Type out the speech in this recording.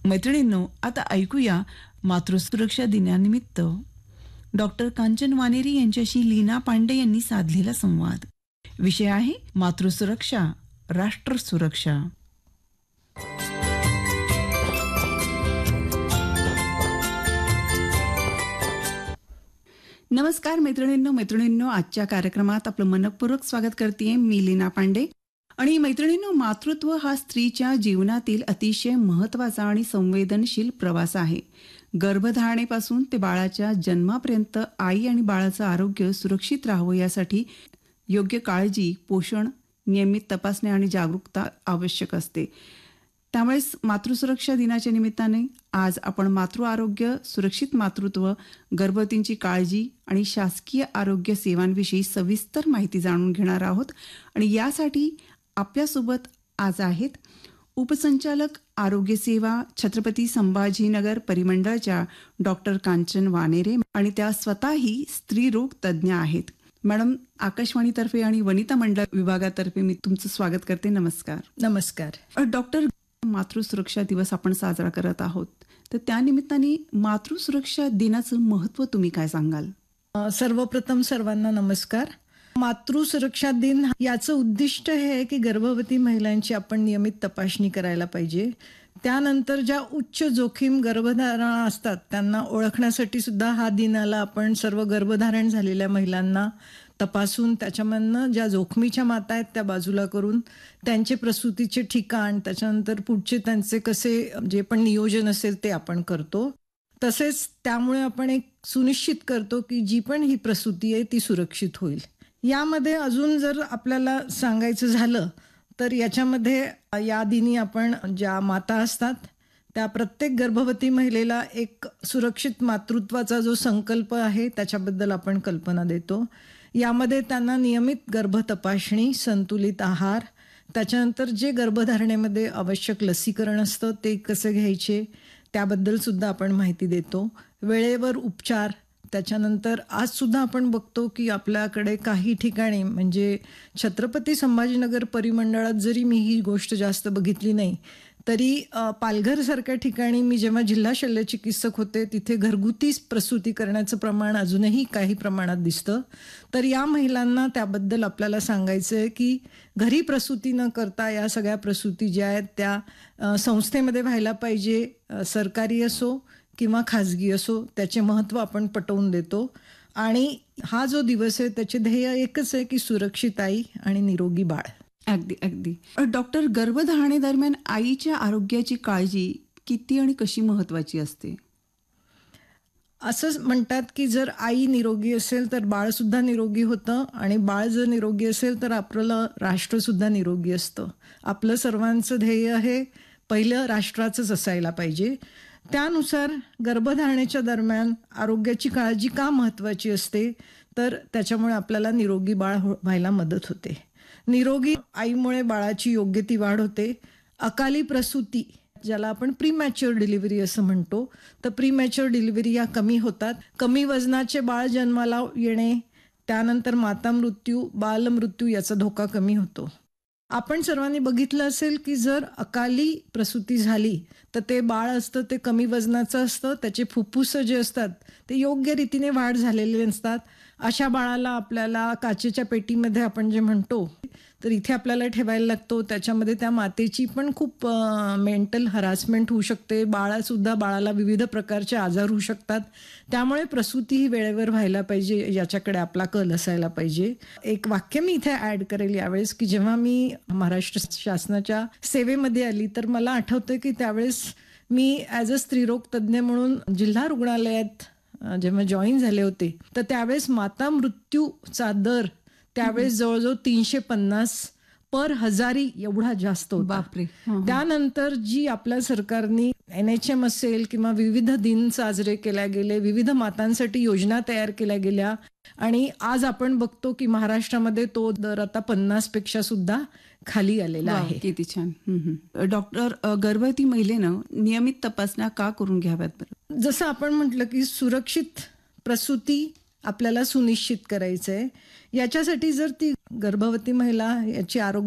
मैत्रिणींनो, आता ऐकूया मातृसुरक्षा दिनानिमित्त डॉक्टर कांचन वानेरी यांच्याशी लीना पांडे यांनी साधलेला संवाद. विषय आहे मातृसुरक्षा, राष्ट्र सुरक्षा. नमस्कार मैत्रिणींनो, आजच्या कार्यक्रमात आपलं मनपूर्वक स्वागत करते मी लीना पांडे. आणि मैत्रिणींनो, मातृत्व हा स्त्रीच्या जीवनातील अतिशय महत्त्वाचा आणि संवेदनशील प्रवास आहे. गर्भधारणेपासून ते बाळाच्या जन्मापर्यंत आई आणि बाळाचं आरोग्य सुरक्षित राहावं यासाठी योग्य काळजी, पोषण, नियमित तपासणी आणि जागरूकता आवश्यक असते. त्यामुळेच मातृसुरक्षा दिनाच्या निमित्ताने आज आपण मातृ आरोग्य, सुरक्षित मातृत्व, गर्भवतींची काळजी आणि शासकीय आरोग्य सेवांविषयी सविस्तर माहिती जाणून घेणार आहोत. आणि यासाठी आपल्यासोबत आज आहेत उपसंचालक आरोग्य सेवा, छत्रपती संभाजीनगर परिमंडळच्या डॉक्टर कांचन वानेरे, आणि त्या स्वतःही स्त्रीरोग तज्ज्ञ आहेत. मॅडम, आकाशवाणीतर्फे आणि वनिता मंडळ विभागातर्फे मी तुमचं स्वागत करते. नमस्कार. नमस्कार. डॉक्टर, मातृसुरक्षा दिवस आपण साजरा करत आहोत, तर त्यानिमित्ताने मातृसुरक्षा दिनाचं महत्त्व तुम्ही काय सांगाल? सर्वप्रथम सर्वांना नमस्कार. मातृसुरक्षा दिन याचं उद्दिष्ट हे आहे की गर्भवती महिलांची आपण नियमित तपासणी करायला पाहिजे. त्यानंतर ज्या उच्च जोखीम गर्भधारणा असतात त्यांना ओळखण्यासाठी सुद्धा हा दिनाला आपण सर्व गर्भधारण झालेल्या महिलांना तपासून त्याच्यामधनं ज्या जोखमीच्या माता आहेत त्या बाजूला करून त्यांचे प्रसूतीचे ठिकाण, त्याच्यानंतर पुढचे त्यांचे कसे जे पण नियोजन असेल ते आपण करतो. तसेच त्यामुळे आपण एक सुनिश्चित करतो की जी पण ही प्रसूती आहे ती सुरक्षित होईल. यामध्ये अजून जर आपल्याला सांगायचं झालं तर याच्यामध्ये या दिनी आपण ज्या माता असतात त्या प्रत्येक गर्भवती महिलेला एक सुरक्षित मातृत्वाचा जो संकल्प आहे त्याच्याबद्दल आपण कल्पना देतो. यामध्ये त्यांना नियमित गर्भ तपासणी, संतुलित आहार, त्याच्यानंतर जे गर्भधारणेमध्ये आवश्यक लसीकरण असतं ते कसे घ्यायचे त्याबद्दल सुद्धा आपण माहिती देतो. वेळेवर उपचार, त्याच्यानंतर आज सुद्धा आपण बघतो की आपल्याकडे काही ठिकाणी म्हणजे छत्रपती संभाजीनगर परिमंडळात जरी मी ही गोष्ट जास्त बघितली नाही तरी पालघरसारख्या ठिकाणी मी जेव्हा जिल्हा शल्य चिकित्सक होते तिथे घरगुती प्रसूती करण्याचं प्रमाण अजूनही काही प्रमाणात दिसतं. तर या महिलांना त्याबद्दल आपल्याला सांगायचं आहे की घरी प्रसूती न करता या सगळ्या प्रसूती ज्या आहेत त्या संस्थेमध्ये व्हायला पाहिजे. सरकारी असो किंवा खाजगी असो, त्याचे महत्त्व आपण पटवून देतो. आणि हा जो दिवस आहे त्याचे ध्येय एकच आहे की सुरक्षित आई आणि निरोगी बाळ. अगदी. डॉक्टर, गर्भधारणेदरम्यान आईच्या आरोग्याची काळजी किती आणि कशी महत्त्वाची असते? असं म्हणतात की जर आई निरोगी असेल तर बाळ सुद्धा निरोगी होतं, आणि बाळ जर निरोगी असेल तर आपलं राष्ट्र सुद्धा निरोगी असतं. आपलं सर्वांचं ध्येय हे पहिलं राष्ट्राचंच असायला पाहिजे. त्यानुसार गर्भधारणेच्या दरम्यान आरोग्याची काळजी का महत्त्वाची असते तर त्याच्यामुळे आपल्याला निरोगी बाळ व्हायला मदत होते. निरोगी आईमुळे बाळाची योग्य ती वाढ होते. अकाली प्रसूती ज्याला आपण प्रीमॅच्युअर डिलिव्हरी असं म्हणतो, तर प्रीमॅच्युअर डिलिव्हरी या कमी होतात. कमी वजनाचे बाळ जन्माला येणे, त्यानंतर माता मृत्यू, बालमृत्यू याचा धोका कमी होतो. आपण सर्वांनी बघितलं असेल की जर अकाली प्रसूती झाली तर ते बाळ असतं ते कमी वजनाचं असतं, त्याचे फुफ्फुसं जे असतात ते योग्य रीतीने वाढ झालेले नसतात. अशा बाळाला आपल्याला काचेच्या पेटीमध्ये आपण जे म्हणतो तर इथे आपल्याला ठेवायला लागतो. त्याच्यामध्ये त्या मातेची पण खूप मेंटल हरासमेंट होऊ शकते. बाळाला विविध प्रकारचे आजार होऊ शकतात. त्यामुळे प्रसूती ही वेळेवर व्हायला पाहिजे याच्याकडे आपला कल असायला पाहिजे. एक वाक्य मी इथे ॲड करेल यावेळेस की जेव्हा मी महाराष्ट्र शासनाच्या सेवेमध्ये आली तर मला आठवतं की त्यावेळेस मी ॲज अ स्त्रीरोग तज्ज्ञ म्हणून जिल्हा रुग्णालयात जेव्हा जॉईन झाले होते तर त्यावेळेस माता मृत्यूचा दर त्यावेळेस जवळजवळ 350 पर हजारी एवढा जास्त होता. बापरे. त्यानंतर जी आपल्या सरकारने NHM असेल किंवा विविध दिन साजरे केले गेले, विविध मातांसाठी योजना तयार केल्या गेल्या, आणि आज आपण बघतो की महाराष्ट्रामध्ये तो दर आता 50 पेक्षा सुद्धा खाली आलेला आहे. किती छान. डॉक्टर, गर्भवती महिलेनं नियमित तपासण्या का करून घ्याव्यात बरं? जसं आपण म्हटलं की सुरक्षित प्रसूती आपल्याला सुनिश्चित करायचं आहे. याच्यासाठी जर ती गर्भवती महिला याची आरोग्य